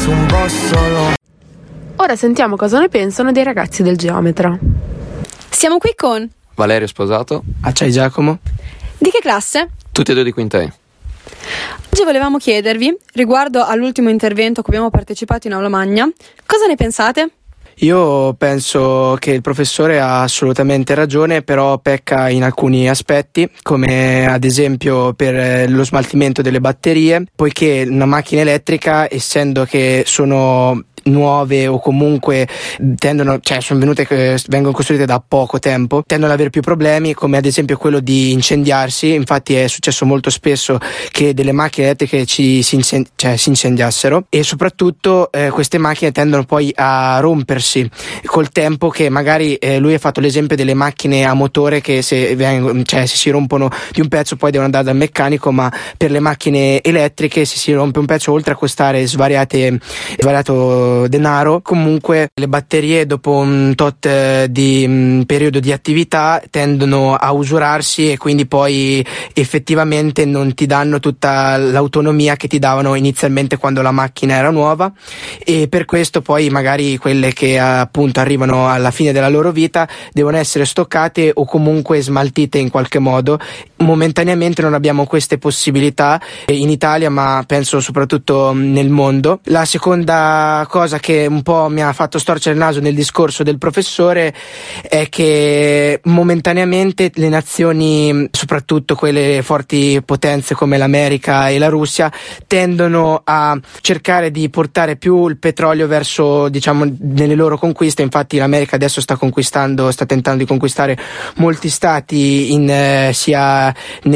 un bossolo. Ora sentiamo cosa ne pensano dei ragazzi del Geometra. Siamo qui con Valerio Sposato. Acciai Giacomo. Di che classe? Tutti e due di quinta E. Oggi volevamo chiedervi, riguardo all'ultimo intervento a cui abbiamo partecipato in Aula Magna, cosa ne pensate? Io penso che il professore ha assolutamente ragione, però pecca in alcuni aspetti, come ad esempio per lo smaltimento delle batterie, poiché una macchina elettrica, essendo che sono nuove o comunque vengono costruite da poco tempo, tendono ad avere più problemi, come ad esempio quello di incendiarsi. Infatti è successo molto spesso che delle macchine elettriche si incendiassero, e soprattutto queste macchine tendono poi a rompersi col tempo, che magari lui ha fatto l'esempio delle macchine a motore che se si rompono di un pezzo poi devono andare dal meccanico, ma per le macchine elettriche se si rompe un pezzo, oltre a costare svariato denaro, comunque le batterie dopo un tot di periodo di attività tendono a usurarsi, e quindi poi effettivamente non ti danno tutta l'autonomia che ti davano inizialmente quando la macchina era nuova, e per questo poi magari quelle che appunto arrivano alla fine della loro vita devono essere stoccate o comunque smaltite in qualche modo. Momentaneamente non abbiamo queste possibilità in Italia, ma penso soprattutto nel mondo. La seconda cosa che un po' mi ha fatto storcere il naso nel discorso del professore è che momentaneamente le nazioni, soprattutto quelle forti potenze come l'America e la Russia, tendono a cercare di portare più il petrolio verso, nelle loro conquiste. Infatti l'America adesso sta tentando di conquistare molti stati sia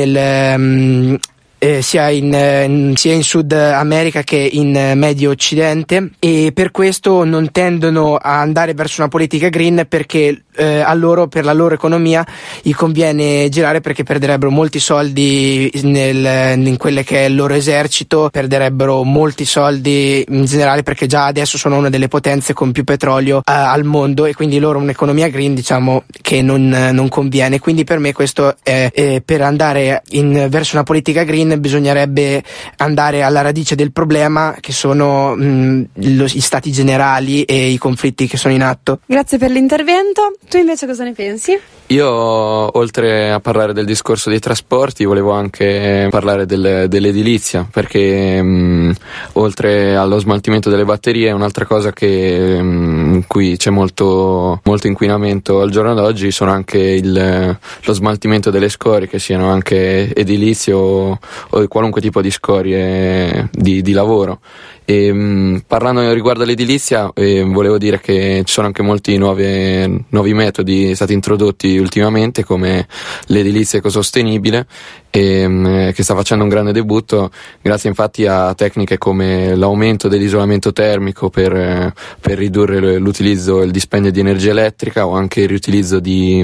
in Sud America che in Medio Occidente, e per questo non tendono a andare verso una politica green, perché per la loro economia gli conviene girare, perché perderebbero molti soldi in quelle che è il loro esercito, perderebbero molti soldi in generale, perché già adesso sono una delle potenze con più petrolio al mondo, e quindi loro un'economia green che non conviene. Quindi per me questo è per andare verso una politica green bisognerebbe andare alla radice del problema, che sono gli stati generali e i conflitti che sono in atto. Grazie per l'intervento. Tu invece cosa ne pensi? Io, oltre a parlare del discorso dei trasporti, volevo anche parlare dell'edilizia, perché oltre allo smaltimento delle batterie, un'altra cosa in cui c'è molto inquinamento al giorno d'oggi sono anche lo smaltimento delle scorie, che siano anche edilizie o qualunque tipo di scorie di lavoro. Parlando riguardo all'edilizia, volevo dire che ci sono anche molti nuovi metodi stati introdotti ultimamente, come l'edilizia ecosostenibile, che sta facendo un grande debutto, grazie infatti a tecniche come l'aumento dell'isolamento termico per ridurre l'utilizzo e il dispendio di energia elettrica, o anche il riutilizzo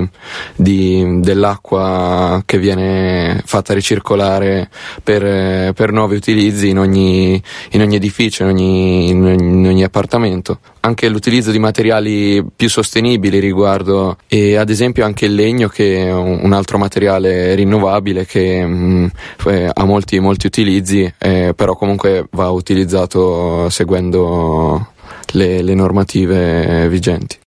dell'acqua che viene fatta ricircolare per nuovi utilizzi in ogni edificio, in ogni appartamento. Anche l'utilizzo di materiali più sostenibili riguardo, e ad esempio anche il legno, che è un altro materiale rinnovabile che ha molti utilizzi, però comunque va utilizzato seguendo le normative vigenti.